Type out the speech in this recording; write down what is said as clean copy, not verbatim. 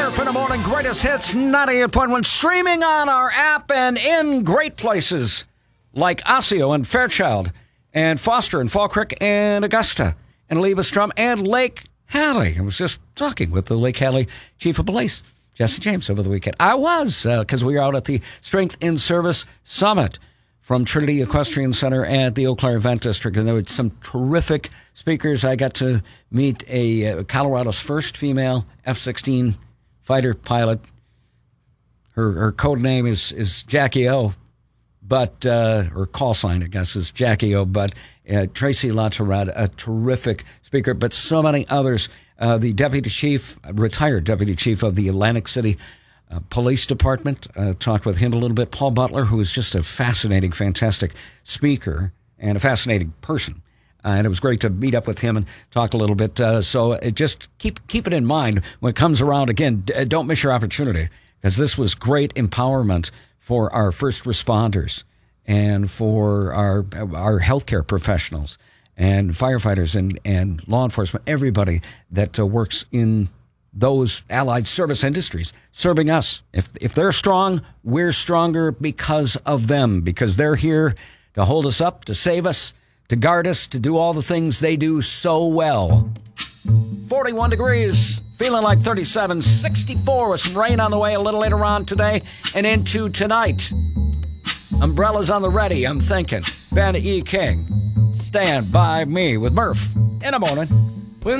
Murph in the Morning, greatest hits, 98.1, streaming on our app and in great places like Osseo and Fairchild and Foster and Fall Creek and Augusta and Leavestrom and Lake Hallie. I was just talking with the Lake Hallie Chief of Police, Jesse James, over the weekend. I was, because we were out at the Strength in Service Summit from Trinity Equestrian Center at the Eau Claire Event District, and there were some terrific speakers. I got to meet Colorado's first female F-16 fighter pilot. Her code name is Jackie O, but her call sign, I guess, is Jackie O. But Tracy Latorad, a terrific speaker, but so many others. The deputy chief, retired deputy chief of the Atlantic City Police Department, talked with him a little bit. Paul Butler, who is just a fascinating, fantastic speaker and a fascinating person. And it was great to meet up with him and talk a little bit. So just keep it in mind when it comes around. Again, don't miss your opportunity, because this was great empowerment for our first responders and for our healthcare professionals and firefighters and law enforcement, everybody that works in those allied service industries, serving us. If they're strong, we're stronger because of them, because they're here to hold us up, to save us, to guard us, to do all the things they do so well. 41 degrees, feeling like 37, 64 with some rain on the way a little later on today and into tonight. Umbrellas on the ready, I'm thinking. Ben E. King, Stand By Me with Murph in the Morning.